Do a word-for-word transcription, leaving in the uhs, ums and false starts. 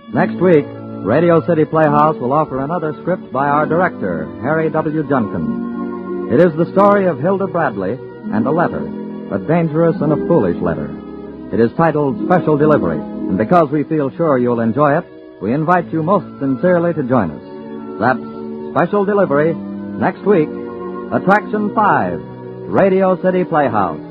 Next week, Radio City Playhouse will offer another script by our director, Harry W. Junkin. It is the story of Hilda Bradley and a letter, a dangerous and a foolish letter. It is titled Special Delivery, and because we feel sure you'll enjoy it, we invite you most sincerely to join us. That's Special Delivery, next week, Attraction five, Radio City Playhouse.